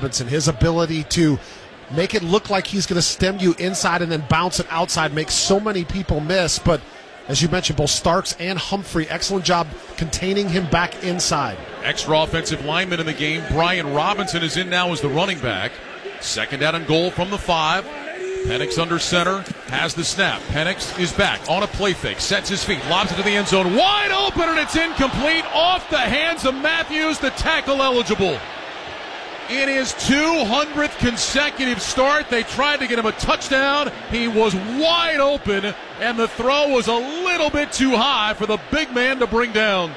Robinson. His ability to make it look like he's going to stem you inside and then bounce it outside makes so many people miss. But as you mentioned, both Starks and Humphrey, excellent job containing him back inside. Extra offensive lineman in the game. Brian Robinson is in now as the running back. Second down and goal from the 5. Penix under center, has the snap. Penix is back on a play fake, sets his feet, lobs it to the end zone, wide open, and it's incomplete, off the hands of Matthews, the tackle eligible. In his 200th consecutive start, they tried to get him a touchdown. He was wide open, and the throw was a little bit too high for the big man to bring down.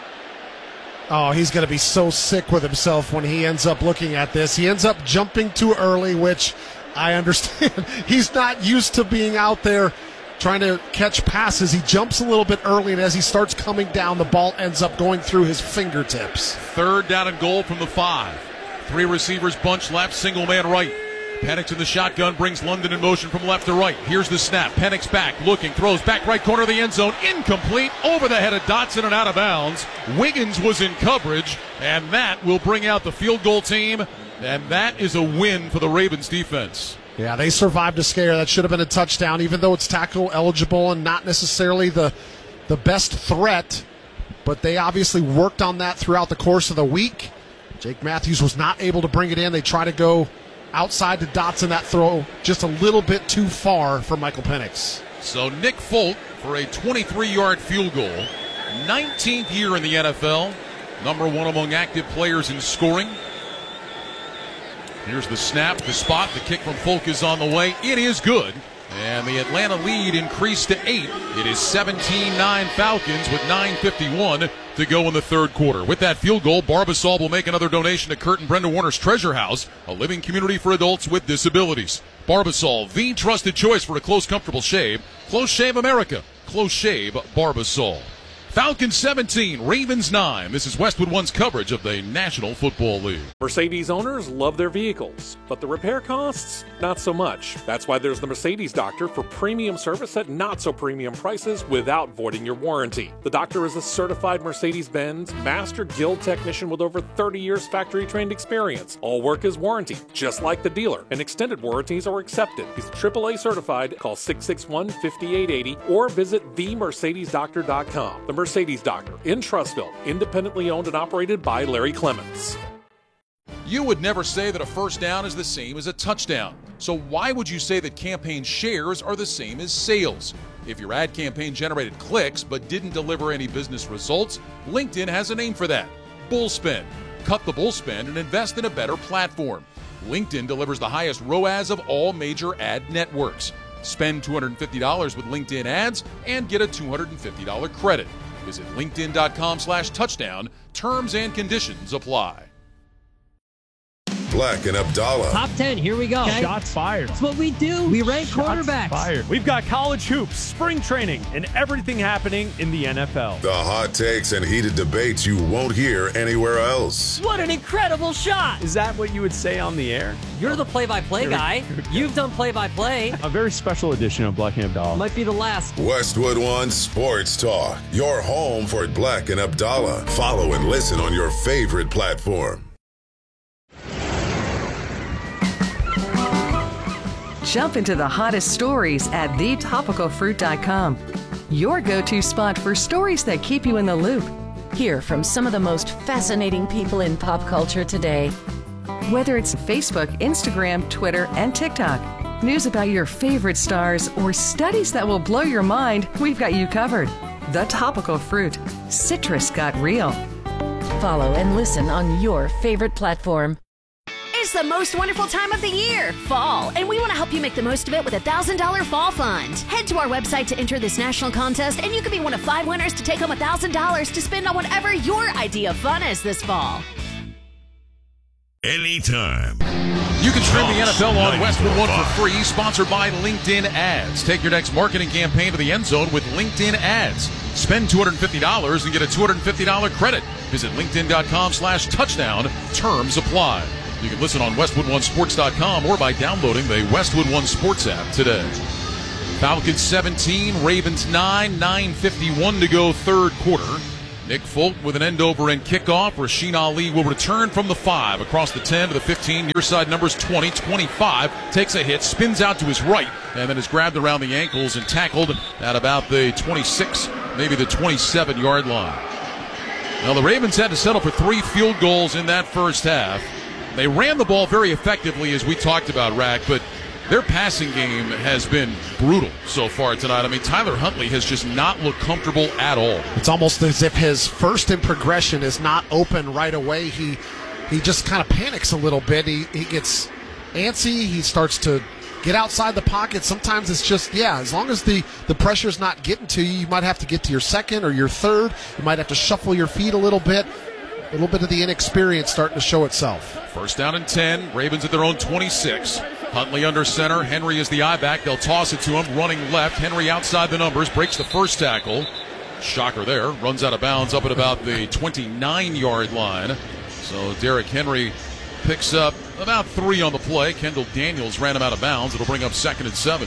Oh, he's going to be so sick with himself when he ends up looking at this. He ends up jumping too early, which I understand. He's not used to being out there trying to catch passes. He jumps a little bit early, and as he starts coming down, the ball ends up going through his fingertips. Third down and goal from the 5. 3 receivers bunch left, single man right. Penix in the shotgun, brings London in motion from left to right. Here's the snap. Penix back, looking, throws back right corner of the end zone. Incomplete, over the head of Dotson and out of bounds. Wiggins was in coverage, and that will bring out the field goal team. And that is a win for the Ravens defense. Yeah, they survived a scare. That should have been a touchdown, even though it's tackle eligible and not necessarily the best threat. But they obviously worked on that throughout the course of the week. Jake Matthews was not able to bring it in. They try to go outside to Dotson. That throw just a little bit too far for Michael Penix. So Nick Folk for a 23-yard field goal. 19th year in the NFL. Number 1 among active players in scoring. Here's the snap, the spot, the kick from Folk is on the way. It is good. And the Atlanta lead increased to 8. It is 17-9 Falcons with 9:51 to go in the third quarter. With that field goal, Barbasol will make another donation to Kurt and Brenda Warner's Treasure House, a living community for adults with disabilities. Barbasol, the trusted choice for a close, comfortable shave. Close Shave America. Close Shave Barbasol. Falcons 17, Ravens 9. This is Westwood One's coverage of the National Football League. Mercedes owners love their vehicles, but the repair costs, not so much. That's why there's the Mercedes Doctor for premium service at not so premium prices without voiding your warranty. The Doctor is a certified Mercedes-Benz Master Guild technician with over 30 years factory-trained experience. All work is warranty, just like the dealer, and extended warranties are accepted. He's AAA certified. Call 661-5880 or visit themercedesdoctor.com. The Mercedes Doctor in Trussville, independently owned and operated by Larry Clements. You would never say that a first down is the same as a touchdown. So why would you say that campaign shares are the same as sales? If your ad campaign generated clicks but didn't deliver any business results, LinkedIn has a name for that: bull spend. Cut the bull spend and invest in a better platform. LinkedIn delivers the highest ROAS of all major ad networks. Spend $250 with LinkedIn ads and get a $250 credit. Visit linkedin.com/touchdown. Terms and conditions apply. Black and Abdallah. Top 10, here we go. Okay. Shots fired. That's what we do. We rank quarterbacks. Fired. We've got college hoops, spring training, and everything happening in the NFL. The hot takes and heated debates you won't hear anywhere else. What an incredible shot. Is that what you would say on the air? You're the play-by-play guy. You've done play-by-play. A very special edition of Black and Abdallah. Might be the last. Westwood One Sports Talk. Your home for Black and Abdallah. Follow and listen on your favorite platform. Jump into the hottest stories at thetopicalfruit.com. Your go-to spot for stories that keep you in the loop. Hear from some of the most fascinating people in pop culture today. Whether it's Facebook, Instagram, Twitter, and TikTok, news about your favorite stars, or studies that will blow your mind, we've got you covered. The Topical Fruit. Citrus got real. Follow and listen on your favorite platform. It's the most wonderful time of the year, fall, and we want to help you make the most of it with a $1,000 fall fund. Head to our website to enter this national contest, and you could be one of 5 winners to take home $1,000 to spend on whatever your idea of fun is this fall. Anytime. You can stream the NFL on Westwood One for free, sponsored by LinkedIn Ads. Take your next marketing campaign to the end zone with LinkedIn Ads. Spend $250 and get a $250 credit. Visit linkedin.com/touchdown. Terms apply. You can listen on WestwoodOneSports.com or by downloading the Westwood One Sports app today. Falcons 17, Ravens 9, 9:51 to go third quarter. Nick Folk with an end-over-end kickoff. Rasheen Ali will return from the 5 across the 10 to the 15. Near side numbers 20, 25. Takes a hit, spins out to his right, and then is grabbed around the ankles and tackled at about the 26, maybe the 27-yard line. Now, the Ravens had to settle for 3 field goals in that first half. They ran the ball very effectively, as we talked about, Rack, but their passing game has been brutal so far tonight. I mean, Tyler Huntley has just not looked comfortable at all. It's almost as if his first in progression is not open right away. He just kind of panics a little bit. He gets antsy. He starts to get outside the pocket. Sometimes it's just, as long as the pressure's not getting to you, you might have to get to your second or your third. You might have to shuffle your feet a little bit. A little bit of the inexperience starting to show itself. First down and 10. Ravens at their own 26. Huntley under center. Henry is the I-back. They'll toss it to him. Running left. Henry outside the numbers. Breaks the first tackle. Shocker there. Runs out of bounds up at about the 29-yard line. So Derrick Henry picks up about 3 on the play. Kendall Daniels ran him out of bounds. It'll bring up 2nd and 7.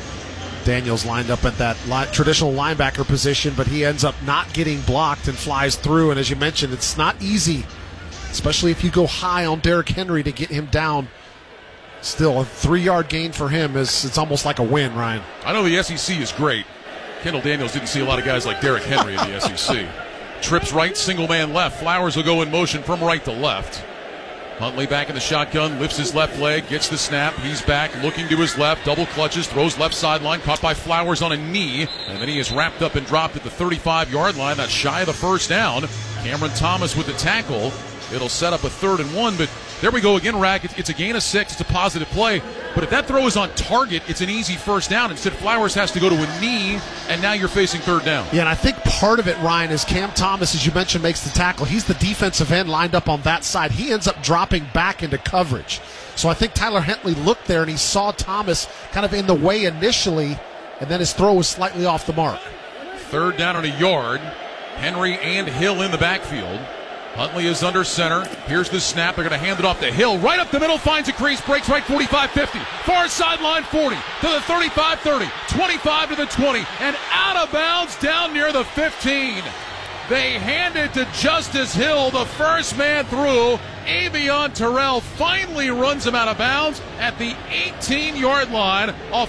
Daniels lined up at that traditional linebacker position, but he ends up not getting blocked and flies through. And as you mentioned, it's not easy, especially if you go high on Derrick Henry, to get him down. Still, a 3-yard gain for him it's almost like a win, Ryan. I know the SEC is great. Kendall Daniels didn't see a lot of guys like Derrick Henry in the SEC. Trips right, single man left. Flowers will go in motion from right to left. Huntley back in the shotgun, lifts his left leg, gets the snap. He's back, looking to his left, double clutches, throws left sideline, caught by Flowers on a knee, and then he is wrapped up and dropped at the 35-yard line. That's shy of the first down. Cameron Thomas with the tackle. It'll set up a 3rd and 1, but there we go again, Rack. It's a gain of 6. It's a positive play. But if that throw is on target, it's an easy first down. Instead, Flowers has to go to a knee, and now you're facing 3rd down. Yeah, and I think part of it, Ryan, is Cam Thomas, as you mentioned, makes the tackle. He's the defensive end lined up on that side. He ends up dropping back into coverage. So I think Tyler Huntley looked there, and he saw Thomas kind of in the way initially, and then his throw was slightly off the mark. 3rd down and a yard. Henry and Hill in the backfield. Huntley is under center. Here's the snap. They're going to hand it off to Hill. Right up the middle, finds a crease, breaks right 45-50. Far sideline 40 to the 35-30, 25 to the 20, and out of bounds down near the 15. They hand it to Justice Hill, the first man through. Avion Terrell finally runs him out of bounds at the 18-yard line. A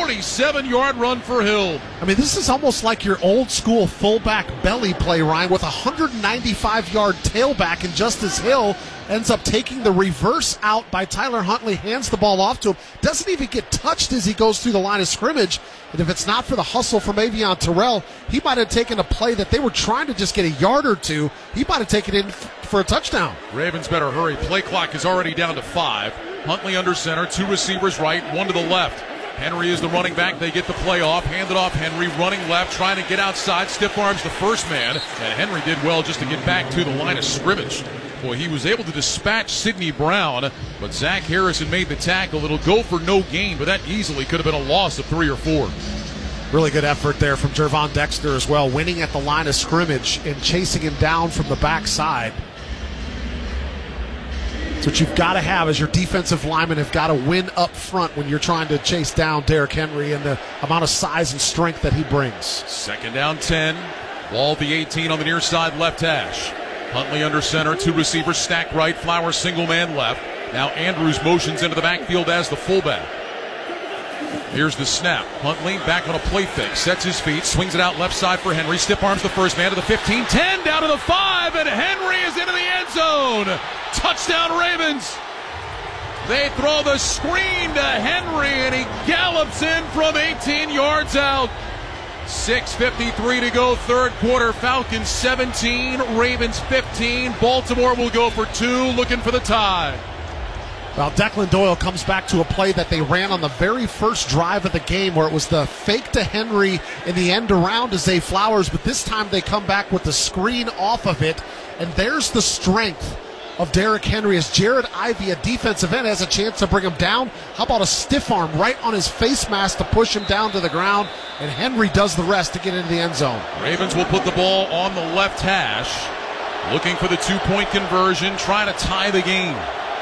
47-yard run for Hill. I mean, this is almost like your old school fullback belly play, Ryan, with a 195-yard tailback, and Justice Hill ends up taking the reverse out by Tyler Huntley, hands the ball off to him, doesn't even get touched as he goes through the line of scrimmage. And if it's not for the hustle from Avion Terrell, he might have taken a play that they were trying to just get a yard or two. He might have taken it in for a touchdown. Ravens better hurry. Play clock is already down to 5. Huntley under center, 2 receivers right, 1 to the left. Henry is the running back. They get the play off, hand it off. Henry running left, trying to get outside, stiff arms the first man, and Henry did well just to get back to the line of scrimmage. Boy, he was able to dispatch Sidney Brown, but Zach Harrison made the tackle. It'll go for no gain, but that easily could have been a loss of 3 or 4. Really good effort there from Gervon Dexter as well, winning at the line of scrimmage and chasing him down from the backside. That's what you've got to have, as your defensive linemen have got to win up front when you're trying to chase down Derrick Henry and the amount of size and strength that he brings. 2nd down 10. Ball the 18 on the near side left hash. Huntley under center, 2 receivers stacked right, Flowers single man left. Now Andrews motions into the backfield as the fullback. Here's the snap. Huntley back on a play fake, sets his feet, swings it out left side for Henry, stiff arms the first man to the 15, 10, down to the 5, and Henry is into the end zone. Touchdown Ravens. They throw the screen to Henry, and he gallops in from 18 yards out. 6:53 to go, 3rd quarter. Falcons 17, Ravens 15. Baltimore will go for 2, looking for the tie. Well, Declan Doyle comes back to a play that they ran on the very first drive of the game, where it was the fake to Henry in the end around to Zay Flowers, but this time they come back with the screen off of it, and there's the strength of Derrick Henry as Jared Ivey, a defensive end, has a chance to bring him down. How about a stiff arm right on his face mask to push him down to the ground, and Henry does the rest to get into the end zone. Ravens will put the ball on the left hash, looking for the 2-point conversion, trying to tie the game.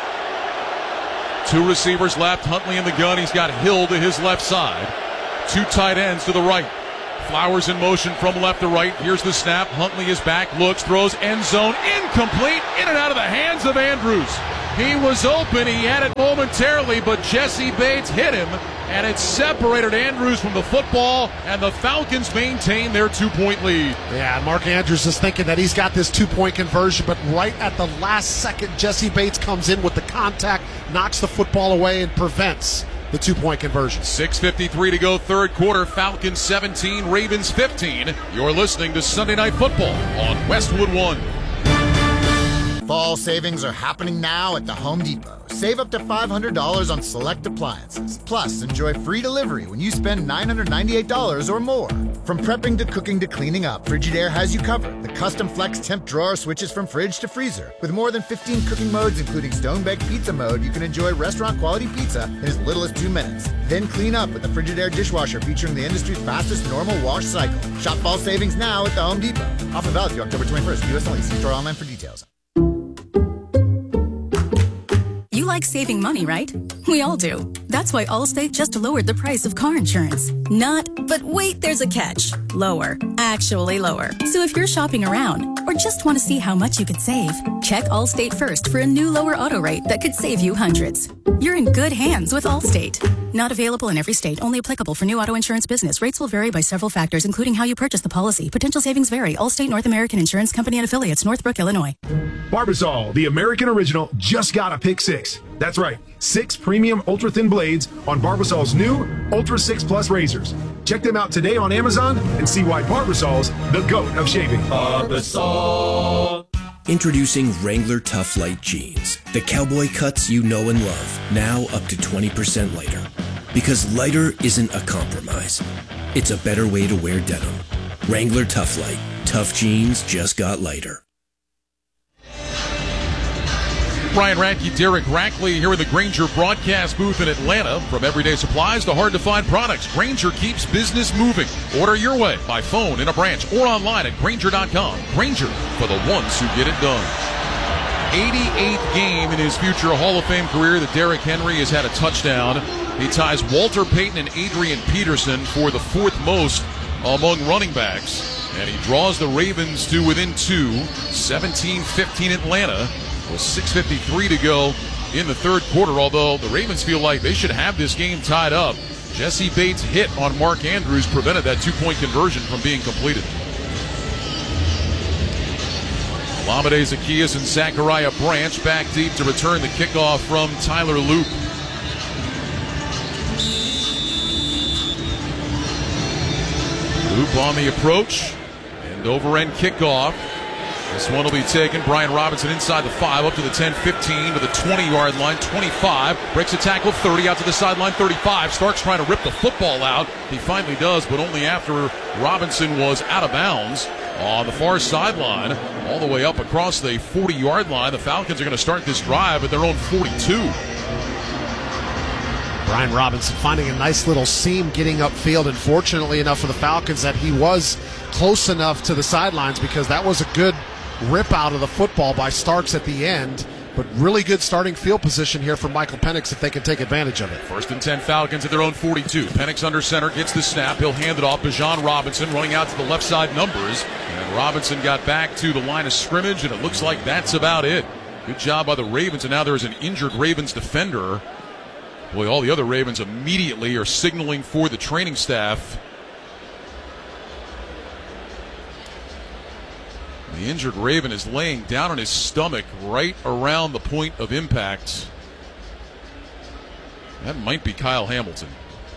2 receivers left, Huntley in the gun. He's got Hill to his left side. 2 tight ends to the right. Flowers in motion from left to right. Here's the snap. Huntley is back, looks, throws, end zone, incomplete, in and out of the hands of Andrews. He was open, he had it momentarily, but Jesse Bates hit him, and it separated Andrews from the football, and the Falcons maintain their 2-point lead. Yeah, Mark Andrews is thinking that he's got this 2-point conversion, but right at the last second, Jesse Bates comes in with the contact, knocks the football away, and prevents the 2-point conversion. 6:53 to go, third quarter. Falcons 17, Ravens 15. You're listening to Sunday Night Football on Westwood One. Fall savings are happening now at the Home Depot. Save up to $500 on select appliances. Plus, enjoy free delivery when you spend $998 or more. From prepping to cooking to cleaning up, Frigidaire has you covered. The custom flex temp drawer switches from fridge to freezer. With more than 15 cooking modes, including stone-baked pizza mode, you can enjoy restaurant-quality pizza in as little as 2 minutes. Then clean up with the Frigidaire dishwasher featuring the industry's fastest normal wash cycle. Shop fall savings now at the Home Depot. Offer valid through October 21st. U.S. only. See store online for details. You like saving money, right? We all do. That's why Allstate just lowered the price of car insurance. Not, but wait, there's a catch. Lower. Actually lower. So if you're shopping around or just want to see how much you could save, check Allstate first for a new lower auto rate that could save you hundreds. You're in good hands with Allstate. Not available in every state. Only applicable for new auto insurance business. Rates will vary by several factors, including how you purchase the policy. Potential savings vary. Allstate North American Insurance Company and Affiliates, Northbrook, Illinois. Barbasol, the American original, just got a pick 6. That's right, 6 premium ultra-thin blades on Barbasol's new Ultra 6 Plus razors. Check them out today on Amazon and see why Barbasol's the GOAT of shaving. Barbasol. Introducing Wrangler Tough Light Jeans. The cowboy cuts you know and love, now up to 20% lighter. Because lighter isn't a compromise. It's a better way to wear denim. Wrangler Tough Light. Tough jeans just got lighter. Brian Radke, Derek Rackley here in the Grainger broadcast booth in Atlanta. From everyday supplies to hard-to-find products, Grainger keeps business moving. Order your way by phone, in a branch, or online at Grainger.com. Grainger, for the ones who get it done. 88th game in his future Hall of Fame career that Derrick Henry has had a touchdown. He ties Walter Payton and Adrian Peterson for the 4th most among running backs. And he draws the Ravens to within 2, 17-15 Atlanta. With 6:53 to go in the third quarter, although the Ravens feel like they should have this game tied up. Jesse Bates' hit on Mark Andrews prevented that 2-point conversion from being completed. Olamide Zaccheaus and Zachariah Branch back deep to return the kickoff from Tyler Loop. Loop on the approach. End over end kickoff. This one will be taken. Brian Robinson inside the 5, up to the 10-15, to the 20-yard line, 25. Breaks a tackle, 30, out to the sideline, 35. Starks trying to rip the football out. He finally does, but only after Robinson was out of bounds on the far sideline, all the way up across the 40-yard line. The Falcons are going to start this drive at their own 42. Brian Robinson finding a nice little seam getting upfield, and fortunately enough for the Falcons that he was close enough to the sidelines, because that was a good rip out of the football by Starks at the end. But really good starting field position here for Michael Penix if they can take advantage of it. 1st and 10 Falcons at their own 42. Penix under center, gets the snap. He'll hand it off. Bijan Robinson running out to the left side numbers. And Robinson got back to the line of scrimmage, and it looks like that's about it. Good job by the Ravens, and now there's an injured Ravens defender. Boy, all the other Ravens immediately are signaling for the training staff. The injured Raven is laying down on his stomach right around the point of impact. That might be Kyle Hamilton.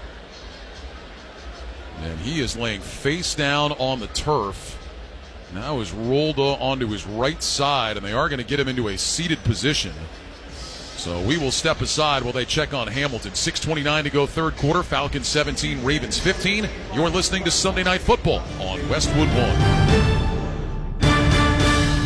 And he is laying face down on the turf. Now is rolled onto his right side, and they are going to get him into a seated position. So we will step aside while they check on Hamilton. 6:29 to go, third quarter. Falcons 17, Ravens 15. You're listening to Sunday Night Football on Westwood One.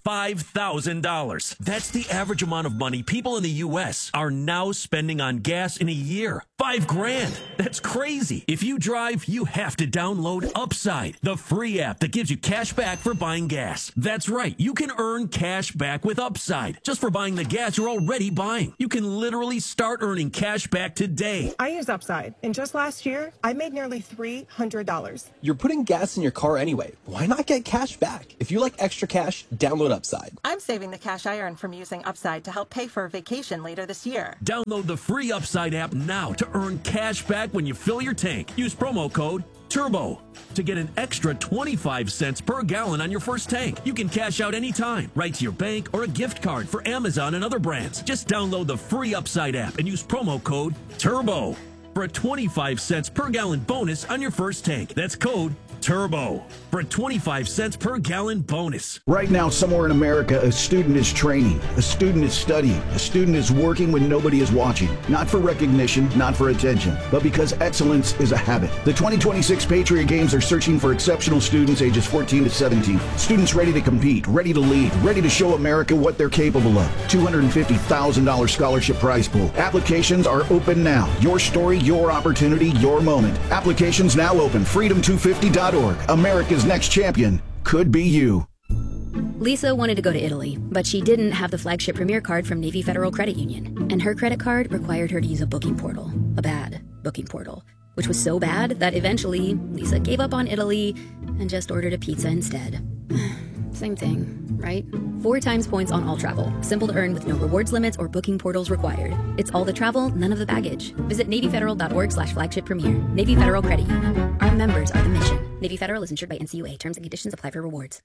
$5,000. That's the average amount of money people in the U.S. are now spending on gas in a year. $5,000. That's crazy. If you drive, you have to download Upside, the free app that gives you cash back for buying gas. That's right. You can earn cash back with Upside just for buying the gas you're already buying. You can literally start earning cash back today. I use Upside, and just last year, I made nearly $300. You're putting gas in your car anyway. Why not get cash back? If you like extra cash, download Upside. I'm saving the cash I earn from using Upside to help pay for a vacation later this year. Download the free Upside app now to earn cash back when you fill your tank. Use promo code TURBO to get an extra 25 cents per gallon on your first tank. You can cash out anytime, right to your bank or a gift card for Amazon and other brands. Just download the free Upside app and use promo code TURBO for a 25 cents per gallon bonus on your first tank. That's code TURBO for a 25 cents per gallon bonus. Right now, somewhere in America, a student is training, a student is studying, a student is working when nobody is watching. Not for recognition, not for attention, but because excellence is a habit. The 2026 Patriot Games are searching for exceptional students ages 14 to 17. Students ready to compete, ready to lead, ready to show America what they're capable of. $250,000 scholarship prize pool. Applications are open now. Your story, your opportunity, your moment. Applications now open. Freedom250.org. America's next champion could be you. Lisa wanted to go to Italy, but she didn't have the flagship Premier card from Navy Federal Credit Union, and her credit card required her to use a booking portal, a bad booking portal, which was so bad that eventually Lisa gave up on Italy and just ordered a pizza instead. Same thing, right? 4 times points on all travel. Simple to earn with no rewards limits or booking portals required. It's all the travel, none of the baggage. Visit NavyFederal.org/flagship premier. Navy Federal Credit Union. Our members are the mission. Navy Federal is insured by NCUA. Terms and conditions apply for rewards.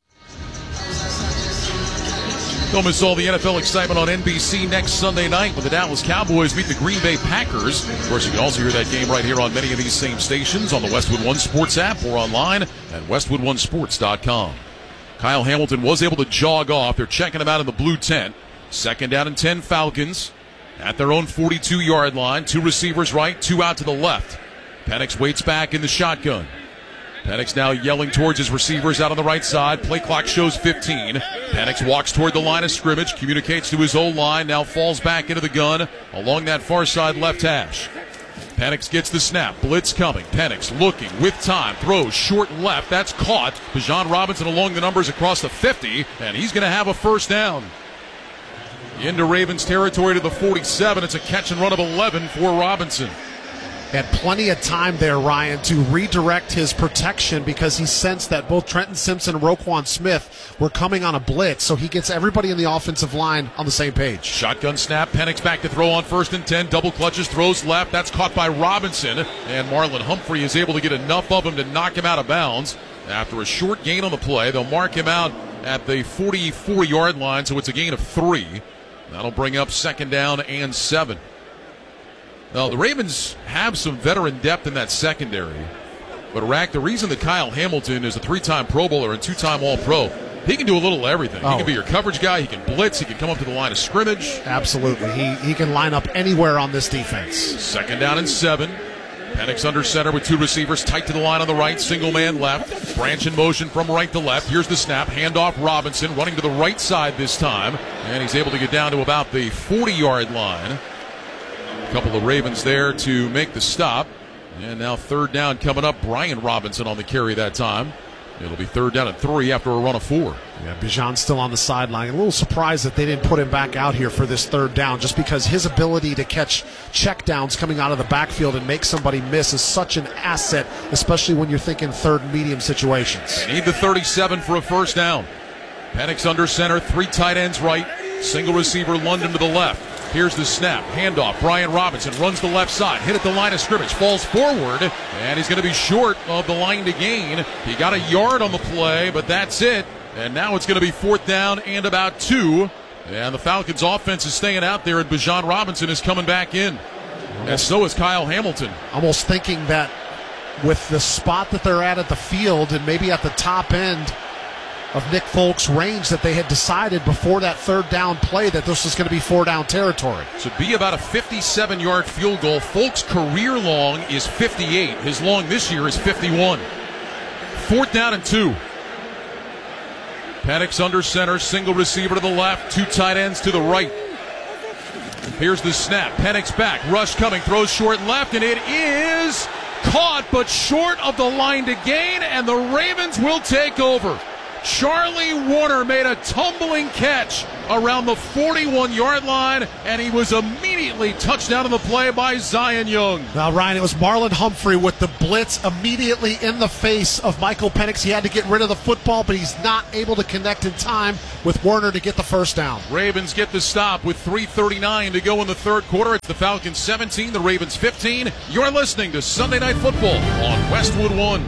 Don't miss all the NFL excitement on NBC next Sunday night when the Dallas Cowboys meet the Green Bay Packers. Of course, you can also hear that game right here on many of these same stations on the Westwood One Sports app or online at westwoodonesports.com. Kyle Hamilton was able to jog off. They're checking him out in the blue tent. 2nd down and 10 Falcons at their own 42-yard line. 2 receivers right, 2 out to the left. Penix waits back in the shotgun. Penix now yelling towards his receivers out on the right side. Play clock shows 15. Penix walks toward the line of scrimmage, communicates to his O-line, now falls back into the gun along that far side left hash. Penix gets the snap. Blitz coming. Penix looking with time. Throws short left. That's caught. Bijan Robinson along the numbers across the 50, and he's going to have a first down. Into Ravens territory to the 47. It's a catch and run of 11 for Robinson. Had plenty of time there, Ryan, to redirect his protection because he sensed that both Trenton Simpson and Roquan Smith were coming on a blitz, so he gets everybody in the offensive line on the same page. Shotgun snap, Penix back to throw on 1st and 10, double clutches, throws left, that's caught by Robinson, and Marlon Humphrey is able to get enough of him to knock him out of bounds. After a short gain on the play, they'll mark him out at the 44-yard line, so it's a gain of 3. That'll bring up 2nd down and 7. Now, the Ravens have some veteran depth in that secondary. But, Rack, the reason that Kyle Hamilton is a 3-time Pro Bowler and 2-time All-Pro, he can do a little of everything. He can be your coverage guy. He can blitz. He can come up to the line of scrimmage. Absolutely. He can line up anywhere on this defense. 2nd down and 7. Penix under center with 2 receivers tight to the line on the right, single man left. Branch in motion from right to left. Here's the snap. Handoff Robinson running to the right side this time. And he's able to get down to about the 40-yard line. A couple of Ravens there to make the stop. And now 3rd down coming up. Brian Robinson on the carry that time. It'll be 3rd down and 3 after a run of 4. Yeah, Bijan's still on the sideline. A little surprised that they didn't put him back out here for this 3rd down, just because his ability to catch checkdowns coming out of the backfield and make somebody miss is such an asset, especially when you're thinking 3rd and medium situations. They need the 37 for a first down. Penix under center, 3 tight ends right, single receiver London to the left. Here's the snap, handoff, Brian Robinson runs the left side, hit at the line of scrimmage, falls forward, and he's going to be short of the line to gain. He got a yard on the play, but that's it. And now it's going to be 4th down and about 2. And the Falcons' offense is staying out there, and Bijan Robinson is coming back in. And so is Kyle Hamilton. Almost thinking that with the spot that they're at the field and maybe at the top end of Nick Folk's range, that they had decided before that 3rd down play that this was going to be 4-down territory. So be about a 57-yard field goal. Folk's career long is 58. His long this year is 51. 4th down and 2. Penix under center, single receiver to the left, 2 tight ends to the right. Here's the snap. Penix back, rush coming, throws short left, and it is caught, but short of the line to gain, and the Ravens will take over. Charlie Warner made a tumbling catch around the 41-yard line, and he was immediately touched down on the play by Zion Young. Now, Ryan, it was Marlon Humphrey with the blitz immediately in the face of Michael Penix. He had to get rid of the football, but he's not able to connect in time with Warner to get the first down. Ravens get the stop with 3:39 to go in the third quarter. It's the Falcons 17, the Ravens 15. You're listening to Sunday Night Football on Westwood One.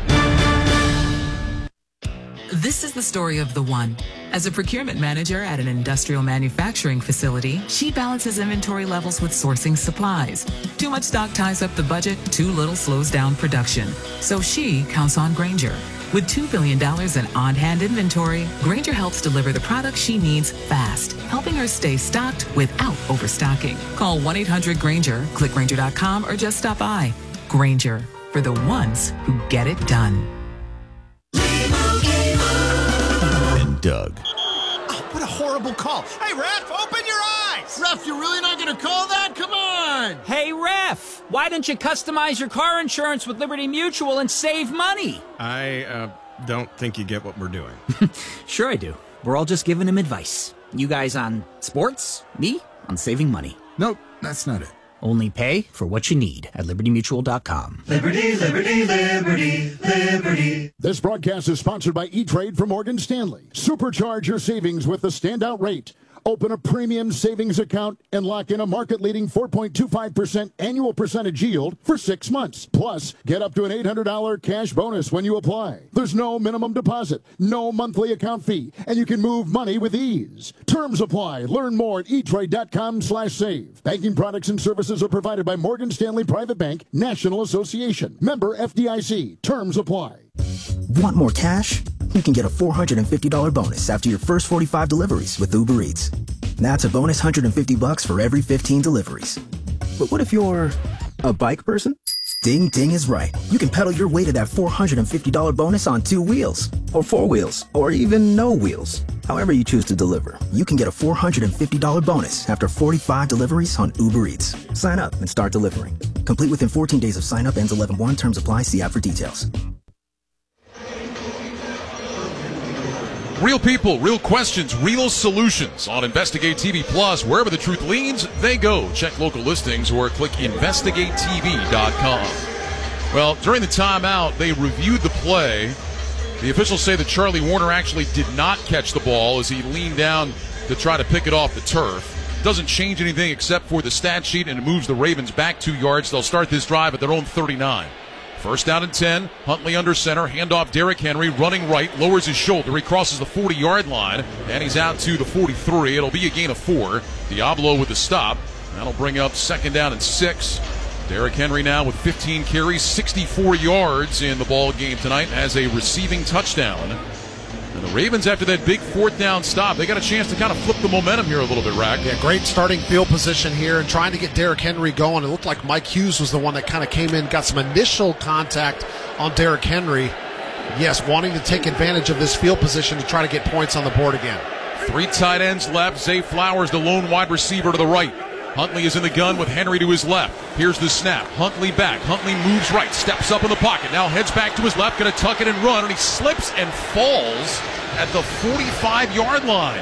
This is the story of the one. As a procurement manager at an industrial manufacturing facility, she balances inventory levels with sourcing supplies. Too much stock ties up the budget, too little slows down production. So she counts on Grainger. With $2 billion in on-hand inventory, Grainger helps deliver the products she needs fast, helping her stay stocked without overstocking. Call 1-800-GRAINGER, click Grainger.com, or just stop by. Grainger, for the ones who get it done. Doug. Oh, what a horrible call. Hey, ref, open your eyes. Ref, you're really not going to call that? Come on. Hey, ref, why don't you customize your car insurance with Liberty Mutual and save money? I don't think you get what we're doing. Sure I do. We're all just giving him advice. You guys on sports, me on saving money. Nope, that's not it. Only pay for what you need at libertymutual.com. Liberty, liberty, liberty, liberty. This broadcast is sponsored by E-Trade from Morgan Stanley. Supercharge your savings with the standout rate. Open a premium savings account and lock in a market-leading 4.25% annual percentage yield for 6 months. Plus, get up to an $800 cash bonus when you apply. There's no minimum deposit, no monthly account fee, and you can move money with ease. Terms apply. Learn more at etrade.com/save. Banking products and services are provided by Morgan Stanley Private Bank National Association. Member FDIC. Terms apply. Want more cash? You can get a $450 bonus after your first 45 deliveries with Uber Eats. That's a bonus $150 for every 15 deliveries. But what if you're a bike person? Ding Ding is right. You can pedal your way to that $450 bonus on 2 wheels, or 4 wheels, or even no wheels. However you choose to deliver, you can get a $450 bonus after 45 deliveries on Uber Eats. Sign up and start delivering. Complete within 14 days of sign up. Ends 11/1. Terms apply. See app for details. Real people, real questions, real solutions on Investigate TV Plus. Wherever the truth leads, they go. Check local listings or click investigatetv.com. Well, during the timeout, they reviewed the play. The officials say that Charlie Warner actually did not catch the ball as he leaned down to try to pick it off the turf. Doesn't change anything except for the stat sheet, and it moves the Ravens back 2 yards. They'll start this drive at their own 39. First down and 10, Huntley under center, handoff Derrick Henry, running right, lowers his shoulder, he crosses the 40-yard line, and he's out to the 43. It'll be a gain of 4. Diablo with the stop. That'll bring up second down and 6. Derrick Henry now with 15 carries, 64 yards in the ball game tonight as a receiving touchdown. And the Ravens, after that big 4th down stop, they got a chance to kind of flip the momentum here a little bit, Rack. Yeah, great starting field position here and trying to get Derrick Henry going. It looked like Mike Hughes was the one that kind of came in, got some initial contact on Derrick Henry. Yes, wanting to take advantage of this field position to try to get points on the board again. 3 tight ends left. Zay Flowers, the lone wide receiver to the right. Huntley is in the gun with Henry to his left. Here's the snap. Huntley back. Huntley moves right, steps up in the pocket. Now heads back to his left, going to tuck it and run, and he slips and falls at the 45-yard line.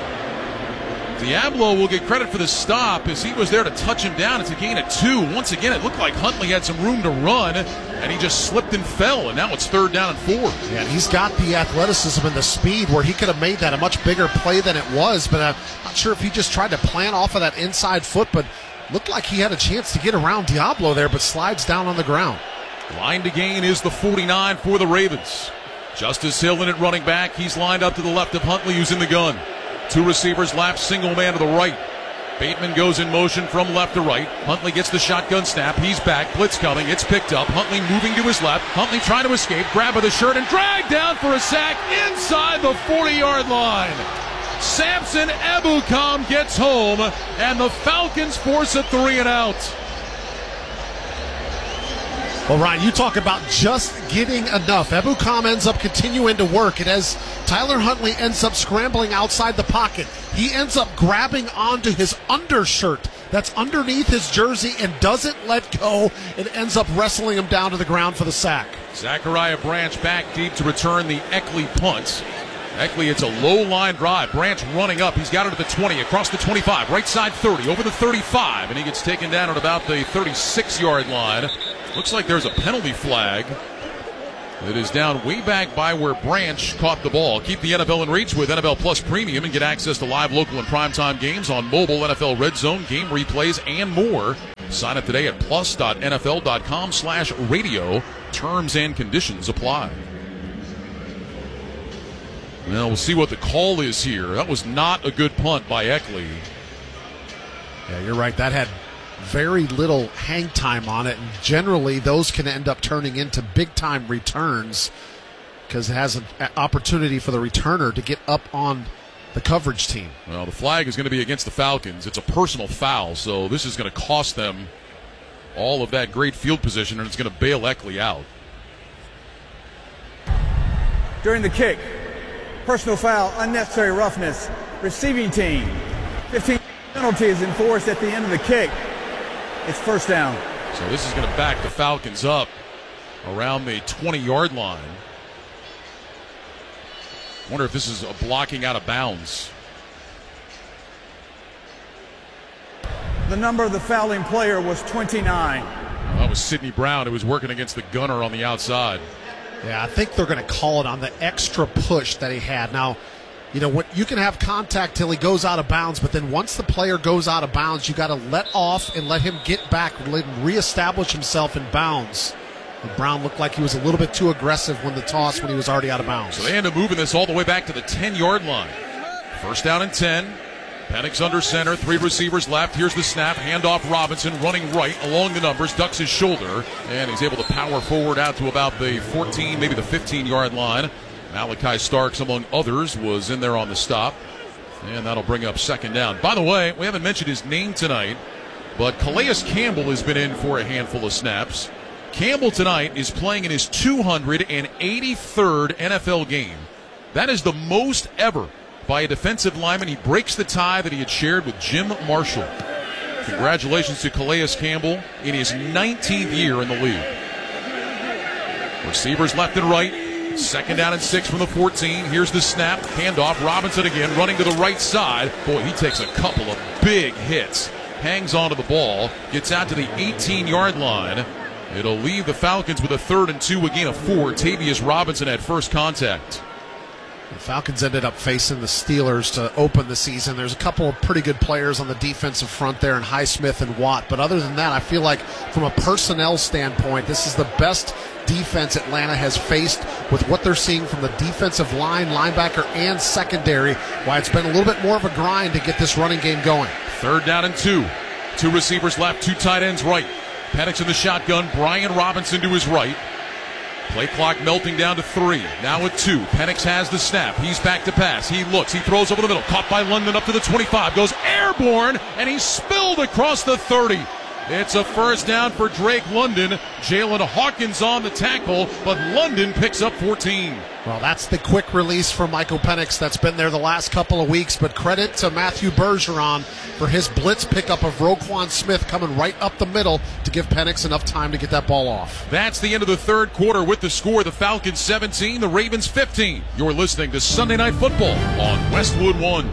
Diablo will get credit for the stop as he was there to touch him down. It's a gain of 2. Once again, it looked like Huntley had some room to run, and he just slipped and fell, and now it's 3rd down and 4. Yeah, he's got the athleticism and the speed where he could have made that a much bigger play than it was, but I'm not sure if he just tried to plant off of that inside foot, but looked like he had a chance to get around Diablo there, but slides down on the ground. Line to gain is the 49 for the Ravens. Justice Hill in at running back. He's lined up to the left of Huntley, who's in the gun. 2 receivers left, single man to the right. Bateman goes in motion from left to right. Huntley gets the shotgun snap. He's back. Blitz coming. It's picked up. Huntley moving to his left. Huntley trying to escape. Grab of the shirt and drag down for a sack inside the 40-yard line. Samson Ebukam gets home, and the Falcons force a 3 and out. Well, Ryan, you talk about just getting enough. Ebukam ends up continuing to work. And as Tyler Huntley ends up scrambling outside the pocket, he ends up grabbing onto his undershirt that's underneath his jersey and doesn't let go and ends up wrestling him down to the ground for the sack. Zachariah Branch back deep to return the Eckley punt. Eckley, it's a low line drive. Branch running up. He's got it at the 20, across the 25, right side 30, over the 35, and he gets taken down at about the 36-yard line. Looks like there's a penalty flag. It is down way back by where Branch caught the ball. Keep the NFL in reach with NFL Plus Premium and get access to live, local, and primetime games on mobile, NFL Red Zone, game replays, and more. Sign up today at plus.nfl.com/radio. Terms and conditions apply. Well, we'll see what the call is here. That was not a good punt by Eckley. Yeah, you're right. That had very little hang time on it, and generally those can end up turning into big-time returns because it has an opportunity for the returner to get up on the coverage team. Well, the flag is going to be against the Falcons. It's a personal foul, so this is going to cost them all of that great field position, and it's going to bail Eckley out. During the kick, personal foul, unnecessary roughness, receiving team. 15 penalty is enforced at the end of the kick. It's first down. So this is going to back the Falcons up around the 20-yard line. Wonder if this is a blocking out of bounds. The number of the fouling player was 29. Well, that was Sidney Brown, who was working against the gunner on the outside. Yeah, I think they're going to call it on the extra push that he had. Now, you know what? You can have contact till he goes out of bounds, but then once the player goes out of bounds, you got to let off and let him get back, let him reestablish himself in bounds. And Brown looked like he was a little bit too aggressive when the toss when he was already out of bounds. So they end up moving this all the way back to the 10-yard line. First down and 10. Penix under center, 3 receivers left. Here's the snap, handoff Robinson running right along the numbers, ducks his shoulder, and he's able to power forward out to about the 14, maybe the 15-yard line. Malachi Starks, among others, was in there on the stop, and that'll bring up second down. By the way, we haven't mentioned his name tonight, but Calais Campbell has been in for a handful of snaps. Campbell tonight is playing in his 283rd NFL game. That is the most ever by a defensive lineman. He breaks the tie that he had shared with Jim Marshall. Congratulations to Calais Campbell in his 19th year in the league. Receivers left and right. Second down and 6 from the 14. Here's the snap. Handoff. Robinson again running to the right side. Boy, he takes a couple of big hits. Hangs onto the ball. Gets out to the 18-yard line. It'll leave the Falcons with a 3rd and 2, a gain of 4. Tavius Robinson at first contact. The Falcons ended up facing the Steelers to open the season. There's a couple of pretty good players on the defensive front there in Highsmith and Watt. But other than that, I feel like from a personnel standpoint, this is the best defense Atlanta has faced with what they're seeing from the defensive line, linebacker, and secondary. Why it's been a little bit more of a grind to get this running game going. 3rd down and 2. 2 receivers left, 2 tight ends right. Penix in the shotgun, Brian Robinson to his right. Play clock melting down to 3. Now at 2. Penix has the snap. He's back to pass. He looks. He throws over the middle. Caught by London up to the 25. Goes airborne, and he's spilled across the 30. It's a first down for Drake London. Jalen Hawkins on the tackle, but London picks up 14. Well, that's the quick release from Michael Penix that's been there the last couple of weeks, but credit to Matthew Bergeron for his blitz pickup of Roquan Smith coming right up the middle to give Penix enough time to get that ball off. That's the end of the 3rd quarter with the score, the Falcons 17, the Ravens 15. You're listening to Sunday Night Football on Westwood One.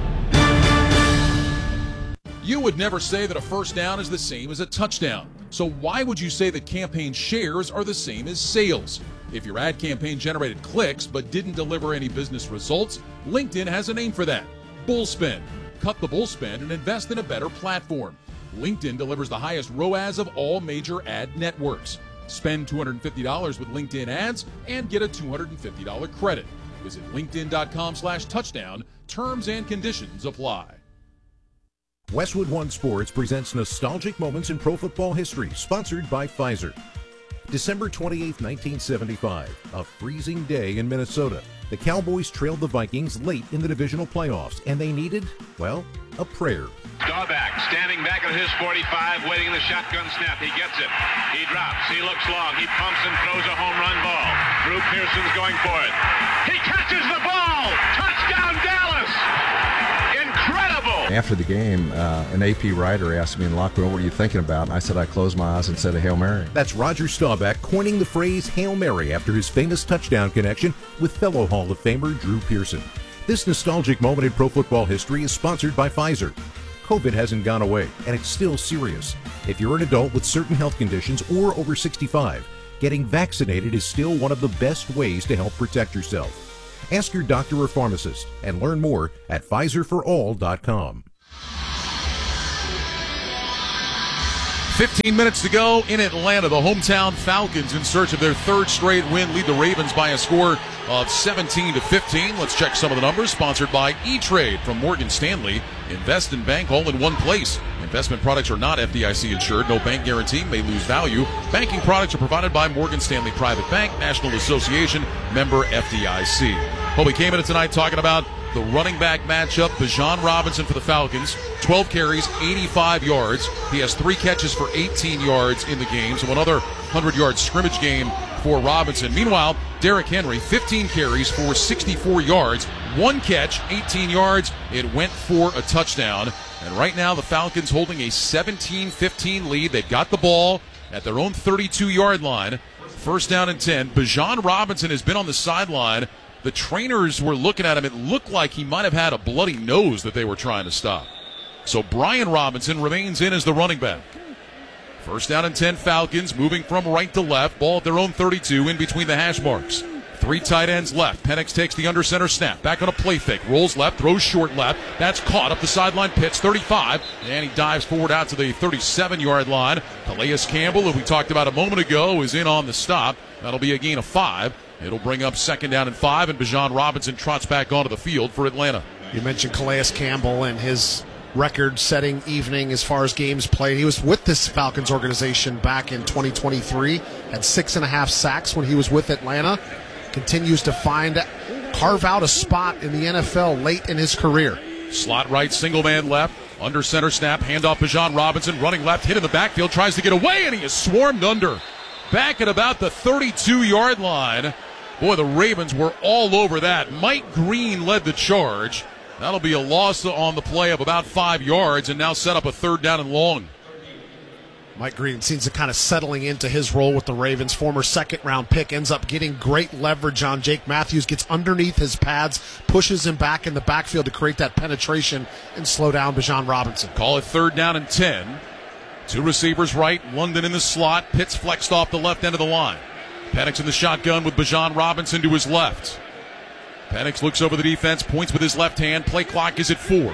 You would never say that a first down is the same as a touchdown. So why would you say that campaign shares are the same as sales? If your ad campaign generated clicks but didn't deliver any business results, LinkedIn has a name for that. Bullspend. Cut the bullspend and invest in a better platform. LinkedIn delivers the highest ROAS of all major ad networks. Spend $250 with LinkedIn ads and get a $250 credit. Visit linkedin.com/touchdown. Terms and conditions apply. Westwood One Sports presents Nostalgic Moments in Pro Football History, sponsored by Pfizer. December 28, 1975, a freezing day in Minnesota. The Cowboys trailed the Vikings late in the divisional playoffs, and they needed, well, a prayer. Staubach standing back at his 45, waiting in the shotgun snap. He gets it. He drops. He looks long. He pumps and throws a home run ball. Drew Pearson's going for it. He catches the ball. Touchdown, Dallas. Incredible. After the game, an AP writer asked me in the locker room, what are you thinking about? And I said I closed my eyes and said a Hail Mary. That's Roger Staubach coining the phrase Hail Mary after his famous touchdown connection with fellow Hall of Famer Drew Pearson. This nostalgic moment in pro football history is sponsored by Pfizer. COVID hasn't gone away, and it's still serious. If you're an adult with certain health conditions or over 65, getting vaccinated is still one of the best ways to help protect yourself. Ask your doctor or pharmacist and learn more at PfizerForAll.com. 15 minutes to go in Atlanta. The hometown Falcons, in search of their third straight win, lead the Ravens by a score of 17-15. Let's check some of the numbers. Sponsored by E-Trade from Morgan Stanley. Invest and bank all in one place. Investment products are not FDIC insured. No bank guarantee, may lose value. Banking products are provided by Morgan Stanley Private Bank, National Association, member FDIC. Well, we came in tonight talking about the running back matchup. Bijan Robinson for the Falcons, 12 carries, 85 yards. He has 3 catches for 18 yards in the game, so another 100-yard scrimmage game for Robinson. Meanwhile, Derrick Henry, 15 carries for 64 yards, 1 catch, 18 yards. It went for a touchdown. And right now the Falcons holding a 17-15 lead. They've got the ball at their own 32-yard line. First down and 10. Bijan Robinson has been on the sideline. The trainers were looking at him. It looked like he might have had a bloody nose that they were trying to stop. So Brian Robinson remains in as the running back. First down and 10 Falcons, moving from right to left. Ball at their own 32 in between the hash marks. 3 tight ends left. Penix takes the under center snap. Back on a play fake. Rolls left, throws short left. That's caught up the sideline. Pitts 35. And he dives forward out to the 37-yard line. Calais Campbell, who we talked about a moment ago, is in on the stop. That'll be a gain of 5. It'll bring up second down and 5, and Bijan Robinson trots back onto the field for Atlanta. You mentioned Calais Campbell and his record-setting evening as far as games played. He was with this Falcons organization back in 2023, had 6.5 sacks when he was with Atlanta. Continues to carve out a spot in the NFL late in his career. Slot right, single man left, under center snap, handoff Bijan Robinson, running left, hit in the backfield, tries to get away, and he is swarmed under. Back at about the 32-yard line. Boy, the Ravens were all over that. Mike Green led the charge. That'll be a loss on the play of about 5 yards, and now set up a third down and long. Mike Green seems to kind of settling into his role with the Ravens. Former second-round pick ends up getting great leverage on Jake Matthews, gets underneath his pads, pushes him back in the backfield to create that penetration and slow down Bijan Robinson. Call it third down and 10. 2 receivers right, London in the slot, Pitts flexed off the left end of the line. Penix in the shotgun with Bijan Robinson to his left. Penix looks over the defense, points with his left hand. Play clock is at 4.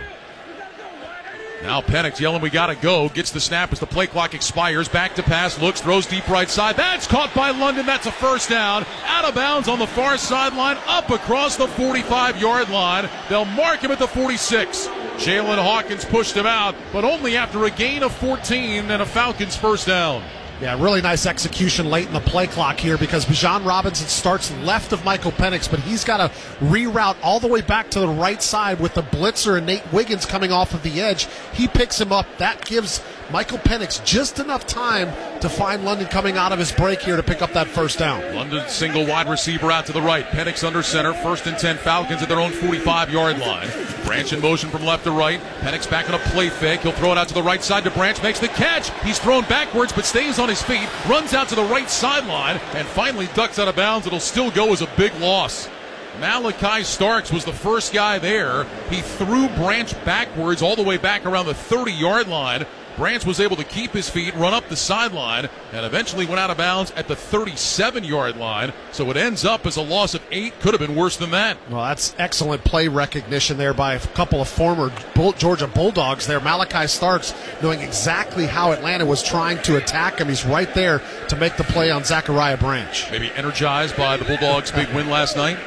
Now Penix yelling, we got to go. Gets the snap as the play clock expires. Back to pass, looks, throws deep right side. That's caught by London. That's a first down. Out of bounds on the far sideline, up across the 45-yard line. They'll mark him at the 46. Jalen Hawkins pushed him out, but only after a gain of 14 and a Falcons first down. Yeah, really nice execution late in the play clock here because Bijan Robinson starts left of Michael Penix, but he's got to reroute all the way back to the right side with the blitzer and Nate Wiggins coming off of the edge. He picks him up. That gives Michael Penix just enough time to find London coming out of his break here to pick up that first down. London single wide receiver out to the right. Penix under center. First and 10 Falcons at their own 45-yard line. Branch in motion from left to right. Penix back on a play fake. He'll throw it out to the right side to Branch. Makes the catch. He's thrown backwards but stays on his feet. Runs out to the right sideline and finally ducks out of bounds. It'll still go as a big loss. Malachi Starks was the first guy there. He threw Branch backwards all the way back around the 30-yard line. Branch was able to keep his feet, run up the sideline, and eventually went out of bounds at the 37-yard line. So it ends up as a loss of 8. Could have been worse than that. Well, that's excellent play recognition there by a couple of former Georgia Bulldogs there. Malachi Starks knowing exactly how Atlanta was trying to attack him. He's right there to make the play on Zachariah Branch. Maybe energized by the Bulldogs' big win last night.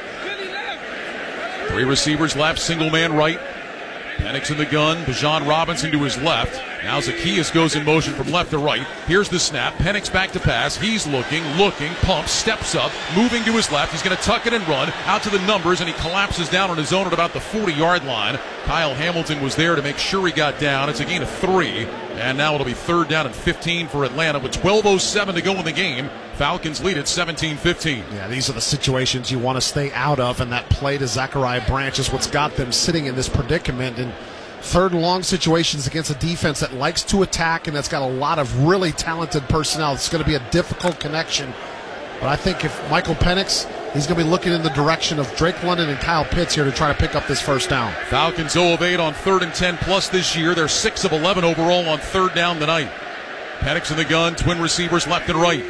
3 receivers left, single man right. Penix in the gun, Bijan Robinson to his left. Now Zacchaeus goes in motion from left to right. Here's the snap. Penix back to pass. He's looking, pumps, steps up, moving to his left. He's going to tuck it and run out to the numbers, and he collapses down on his own at about the 40-yard line. Kyle Hamilton was there to make sure he got down. It's a gain of 3, and now it'll be 3rd down and 15 for Atlanta with 12:07 to go in the game. Falcons lead at 17-15. Yeah, these are the situations you want to stay out of, and that play to Zachariah Branch is what's got them sitting in this predicament. And 3rd and long situations against a defense that likes to attack and that's got a lot of really talented personnel. It's going to be a difficult connection. But I think if Michael Penix, he's going to be looking in the direction of Drake London and Kyle Pitts here to try to pick up this 1st down. Falcons 0 of 8 on 3rd and 10 plus this year. They're 6 of 11 overall on 3rd down tonight. Penix in the gun, twin receivers left and right.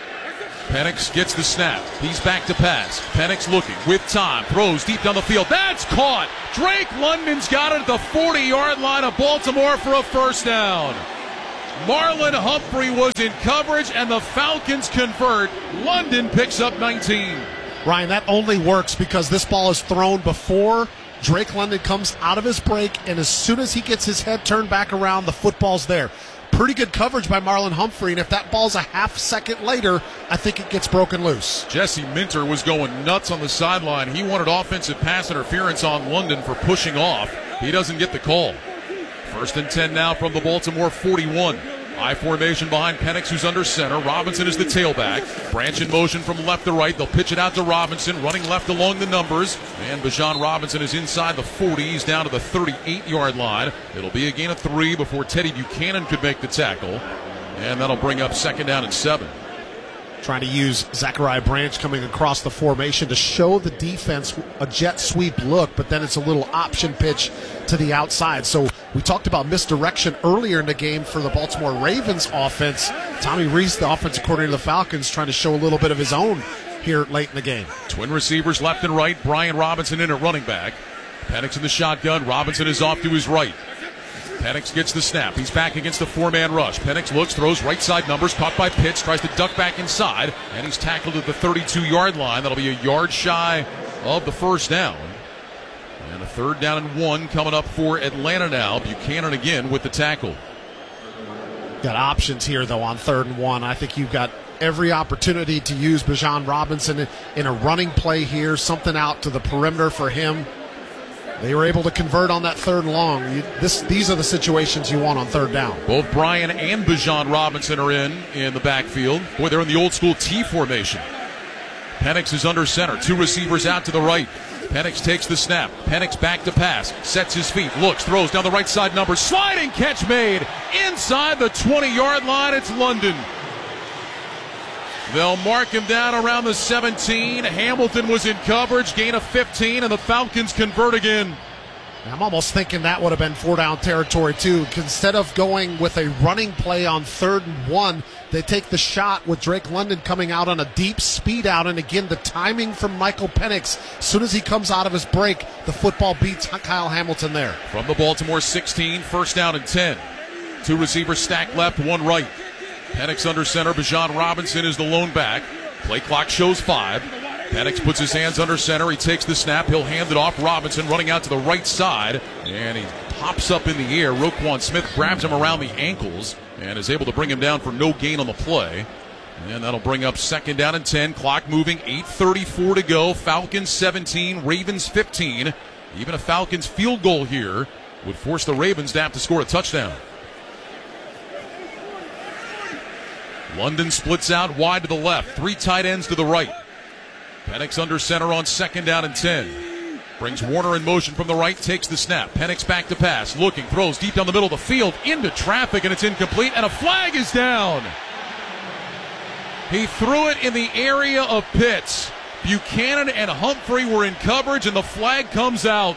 Penix gets the snap. He's back to pass. Penix looking with time. Throws deep down the field. That's caught. Drake London's got it at the 40-yard line of Baltimore for a 1st down. Marlon Humphrey was in coverage, and the Falcons convert. London picks up 19. Ryan, that only works because this ball is thrown before Drake London comes out of his break, and as soon as he gets his head turned back around, the football's there. Pretty good coverage by Marlon Humphrey, and if that ball's a half second later, I think it gets broken loose. Jesse Minter was going nuts on the sideline. He wanted offensive pass interference on London for pushing off. He doesn't get the call. 1st and 10 now from the Baltimore 41. I formation behind Penix, who's under center. Robinson is the tailback. Branch in motion from left to right. They'll pitch it out to Robinson, running left along the numbers. And Bijan Robinson is inside the 40. He's down to the 38-yard line. It'll be a gain of 3 before Teddy Buchanan could make the tackle. And that'll bring up 2nd down and 7. Trying to use Zachariah Branch coming across the formation to show the defense a jet sweep look, but then it's a little option pitch to the outside. So we talked about misdirection earlier in the game for the Baltimore Ravens offense. Tommy Rees, the offensive coordinator of the Falcons, trying to show a little bit of his own here late in the game. Twin receivers left and right. Brian Robinson in at running back. Penix in the shotgun. Robinson is off to his right. Penix gets the snap. He's back against the 4-man rush. Penix looks, throws right side numbers, caught by Pitts, tries to duck back inside, and he's tackled at the 32-yard line. That'll be a yard shy of the 1st down. And a 3rd down and 1 coming up for Atlanta now. Buchanan again with the tackle. Got options here, though, on 3rd and 1. I think you've got every opportunity to use Bijan Robinson in a running play here, something out to the perimeter for him. They were able to convert on that 3rd and long. These are the situations you want on 3rd down. Both Brian and Bijan Robinson are in the backfield. Boy, they're in the old school T formation. Penix is under center. 2 receivers out to the right. Penix takes the snap. Penix back to pass. Sets his feet. Looks. Throws down the right side numbers. Sliding catch made. Inside the 20-yard line. It's London. They'll mark him down around the 17. Hamilton was in coverage, gain of 15, and the Falcons convert again. I'm almost thinking that would have been 4-down territory, too. Instead of going with a running play on 3rd and 1, they take the shot with Drake London coming out on a deep speed out. And again, the timing from Michael Penix, as soon as he comes out of his break, the football beats Kyle Hamilton there. From the Baltimore 16, 1st down and 10. 2 receivers stacked left, 1 right. Penix under center. Bijan Robinson is the lone back. Play clock shows 5. Penix puts his hands under center. He takes the snap. He'll hand it off. Robinson running out to the right side. And he pops up in the air. Roquan Smith grabs him around the ankles and is able to bring him down for no gain on the play. And that'll bring up 2nd down and 10. Clock moving. 8:34 to go. Falcons 17. Ravens 15. Even a Falcons field goal here would force the Ravens to have to score a touchdown. London splits out wide to the left. 3 tight ends to the right. Penix under center on 2nd down and 10. Brings Warner in motion from the right, takes the snap. Penix back to pass, looking, throws deep down the middle of the field, into traffic, and it's incomplete, and a flag is down. He threw it in the area of Pitts. Buchanan and Humphrey were in coverage, and the flag comes out.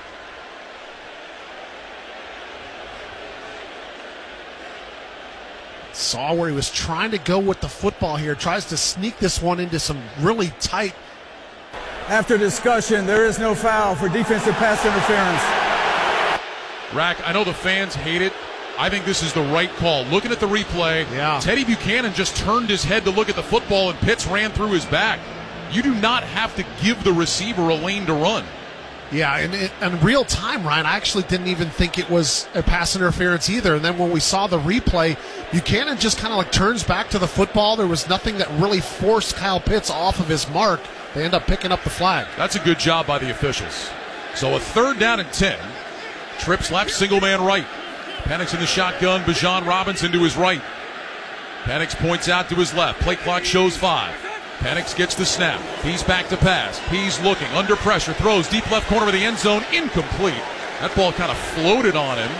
Saw where he was trying to go with the football here. Tries to sneak this one into some really tight. After discussion, there is no foul for defensive pass interference. Rack, I know the fans hate it. I think this is the right call. Looking at the replay, Teddy Buchanan just turned his head to look at the football, and Pitts ran through his back. You do not have to give the receiver a lane to run. Yeah, and in real time, Ryan, I actually didn't even think it was a pass interference either. And then when we saw the replay, Buchanan just kind of like turns back to the football. There was nothing that really forced Kyle Pitts off of his mark. They end up picking up the flag. That's a good job by the officials. So a 3rd down and 10. Trips left, single man right. Penix in the shotgun, Bijan Robinson to his right. Penix points out to his left. Play clock shows 5. Penix gets the snap. He's back to pass. He's looking, under pressure, throws deep left corner of the end zone, incomplete. That ball kind of floated on him.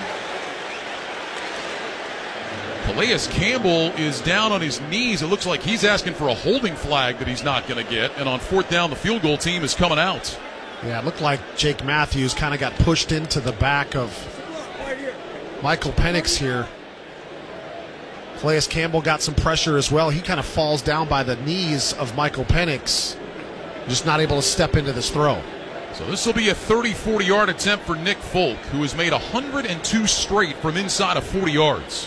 Calais Campbell is down on his knees. It looks like he's asking for a holding flag that he's not going to get. And on 4th down, the field goal team is coming out. Yeah, it looked like Jake Matthews kind of got pushed into the back of Michael Penix here. Calais Campbell got some pressure as well. He kind of falls down by the knees of Michael Penix. Just not able to step into this throw. So this will be a 30-40-yard attempt for Nick Folk, who has made 102 straight from inside of 40 yards.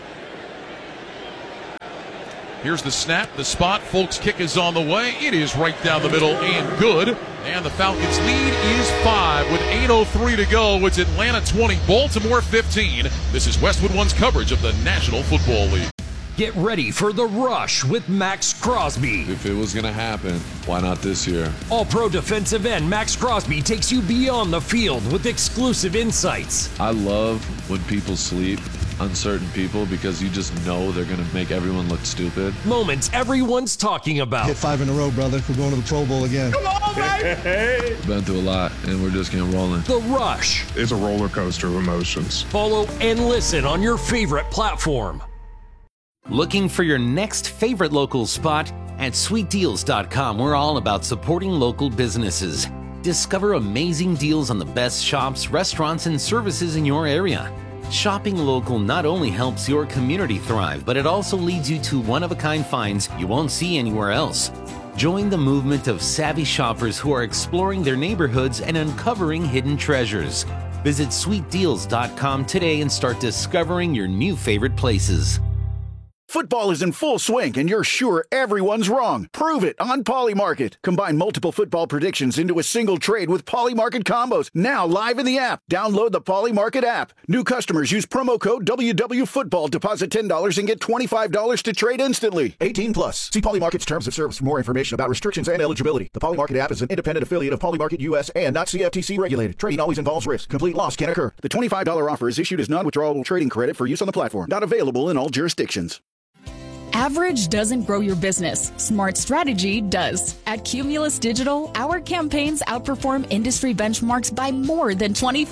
Here's the snap, the spot. Folk's kick is on the way. It is right down the middle and good. And the Falcons' lead is 5 with 8:03 to go. It's Atlanta 20, Baltimore 15. This is Westwood One's coverage of the National Football League. Get ready for The Rush with Max Crosby. If it was going to happen, why not this year? All-pro defensive end Max Crosby takes you beyond the field with exclusive insights. I love when people sleep on certain people because you just know they're going to make everyone look stupid. Moments everyone's talking about. Hit 5 in a row, brother. We're going to the Pro Bowl again. Come on, baby! Been through a lot, and we're just getting rolling. The Rush. It's a roller coaster of emotions. Follow and listen on your favorite platform. Looking for your next favorite local spot? At sweetdeals.com, we're all about supporting local businesses. Discover amazing deals on the best shops, restaurants, and services in your area. Shopping local not only helps your community thrive, but it also leads you to one-of-a-kind finds you won't see anywhere else. Join the movement of savvy shoppers who are exploring their neighborhoods and uncovering hidden treasures. Visit sweetdeals.com today and start discovering your new favorite places. Football is in full swing, and you're sure everyone's wrong. Prove it on Polymarket. Combine multiple football predictions into a single trade with Polymarket combos. Now live in the app. Download the Polymarket app. New customers use promo code WWFootball. Deposit $10 and get $25 to trade instantly. 18 plus. See Polymarket's terms of service for more information about restrictions and eligibility. The Polymarket app is an independent affiliate of Polymarket US and not CFTC regulated. Trading always involves risk. Complete loss can occur. The $25 offer is issued as non-withdrawable trading credit for use on the platform. Not available in all jurisdictions. Average doesn't grow your business. Smart strategy does. At Cumulus Digital, our campaigns outperform industry benchmarks by more than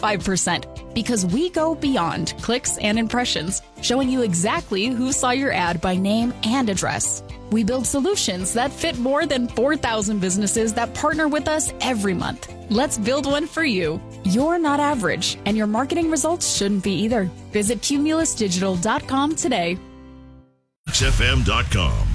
25% because we go beyond clicks and impressions, showing you exactly who saw your ad by name and address. We build solutions that fit more than 4,000 businesses that partner with us every month. Let's build one for you. You're not average, and your marketing results shouldn't be either. Visit cumulusdigital.com today. XFM.com.